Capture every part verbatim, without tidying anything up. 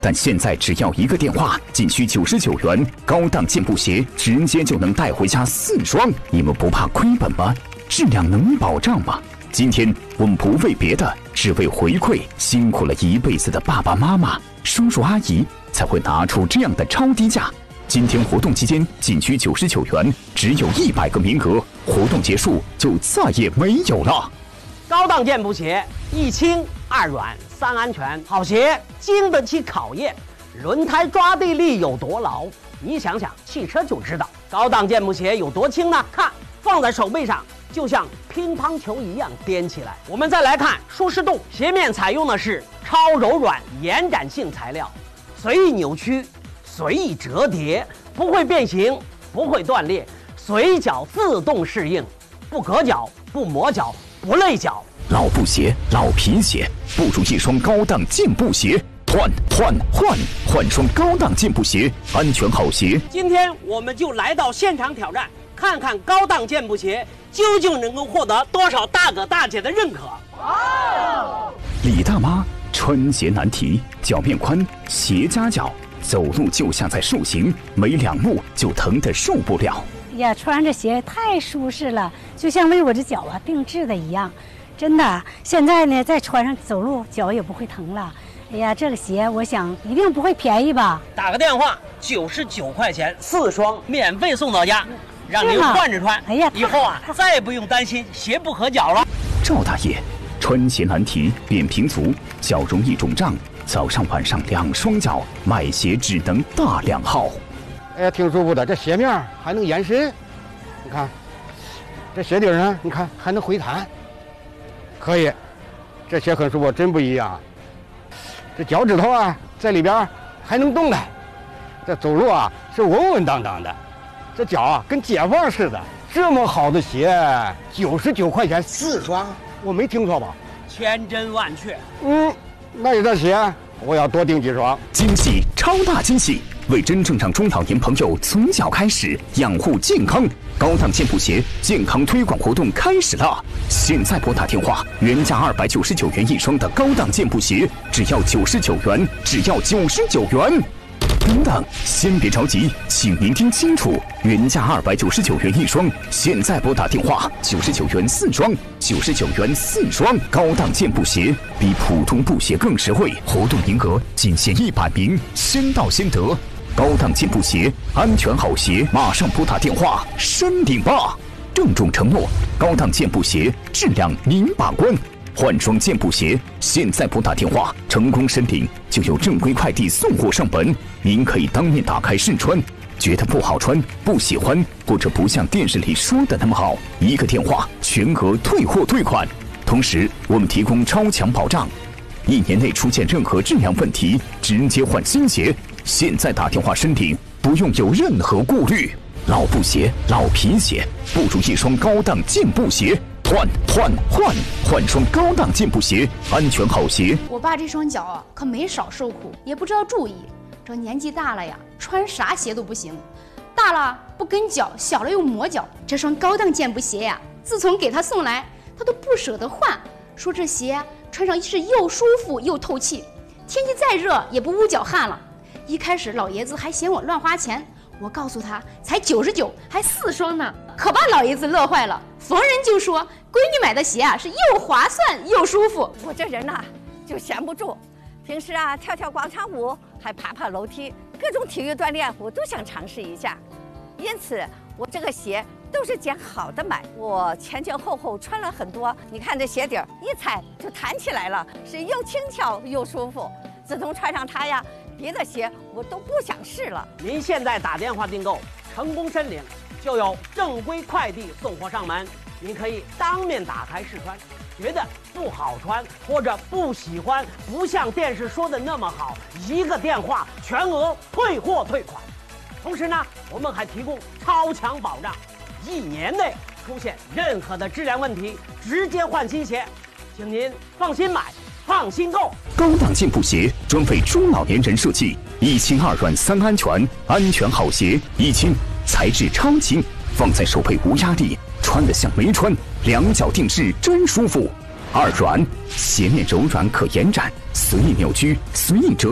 但现在只要一个电话，仅需九十九元，高档健步鞋直接就能带回家四双。你们不怕亏本吗？质量能保障吗？今天我们不为别的，只为回馈辛苦了一辈子的爸爸妈妈、叔叔阿姨，才会拿出这样的超低价。今天活动期间仅需九十九元，只有一百个名额，活动结束就再也没有了。 高档健步鞋，一轻二软三安全，好鞋经得起考验，轮胎抓地力有多牢，你想想汽车就知道。高档健步鞋有多轻呢？看，放在手背上就像乒乓球一样颠起来。我们再来看舒适度，鞋面采用的是超柔软延展性材料，随意扭曲，随意折叠，不会变形，不会断裂，随脚自动适应，不硌脚，不磨脚，不累脚。 老布鞋、老皮鞋，不如一双高档健步鞋。换换换换双高档健步鞋，安全好鞋。 今天我们就来到现场挑战，看看高档健步鞋究竟能够获得多少大哥大姐的认可。 哦、李大妈穿鞋难题，脚面宽，鞋夹脚，走路就像在塑形，没两步就疼得受不了。 呀，穿着鞋太舒适了，就像为我的脚啊定制的一样，真的。现在呢，再穿上走路，脚也不会疼了。哎呀，这个鞋我想一定不会便宜吧？ 打个电话，九十九块钱四双，免费送到家，让您换着穿。哎呀，以后啊，再也不用担心鞋不合脚了。 赵大爷穿鞋难题，扁平足，脚容易肿胀，早上晚上两双脚，买鞋只能大两号。 哎呀，挺舒服的，这鞋面还能延伸，你看，这鞋底上你看还能回弹，可以，这鞋很舒服，真不一样。这脚趾头啊，在里边还能动弹，这走路啊是稳稳当当的，这脚啊跟解放似的。这么好的鞋，九十九块钱四双，我没听错吧？ 千真万确。 嗯，那这鞋我要多订几双。 惊喜，超大惊喜！为真正让中老年朋友从脚开始养护健康，高档健步鞋健康推广活动开始了！现在拨打电话，原价二百九十九元一双的高档健步鞋，只要九十九元，只要九十九元。等等，先别着急，请您听清楚，原价二百九十九元一双，现在拨打电话，九十九元四双，九十九元四双，高档健步鞋比普通布鞋更实惠，活动名额仅限一百名，先到先得。高档健步鞋，安全好鞋，马上拨打电话申领吧！郑重承诺，高档健步鞋质量您把关。换双健步鞋，现在拨打电话，成功申领就有正规快递送货上门。您可以当面打开试穿，觉得不好穿、不喜欢，或者不像电视里说的那么好，一个电话全额退货退款。同时，我们提供超强保障，一年内出现任何质量问题，直接换新鞋。现在打电话申领，不用有任何顾虑。老布鞋、老皮鞋，不如一双高档健步鞋。换换换换双高档健步鞋，安全好鞋。 我爸这双脚啊，可没少受苦，也不知道注意。这年纪大了呀，穿啥鞋都不行，大了不跟脚，小了又磨脚。这双高档健步鞋呀，自从给他送来，他都不舍得换，说这鞋穿上是又舒服又透气，天气再热也不捂脚汗了。一开始老爷子还嫌我乱花钱，我告诉他才九十九，还四双呢，可把老爷子乐坏了，逢人就说闺女买的鞋啊是又划算又舒服。 我这人呐、啊、就闲不住，平时啊跳跳广场舞，还爬爬楼梯，各种体育锻炼我都想尝试一下，因此我这个鞋都是捡好的买。我前前后后穿了很多，你看这鞋底儿一踩就弹起来了，是又轻巧又舒服。自从穿上它呀，别的鞋我都不想试了。 您现在打电话订购，成功申领，就有正规快递送货上门。您可以当面打开试穿，觉得不好穿或者不喜欢，不像电视说的那么好，一个电话全额退货退款。同时呢，我们还提供超强保障，一年内出现任何的质量问题，直接换新鞋。请您放心买，放心购。 高档健步鞋专为中老年人设计，一轻二软三安全，安全好鞋。一轻，材质超轻，放在手背无压力，穿得像没穿，两脚定制真舒服。二软，鞋面柔软可延展，随意扭曲，随意折叠，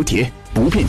不变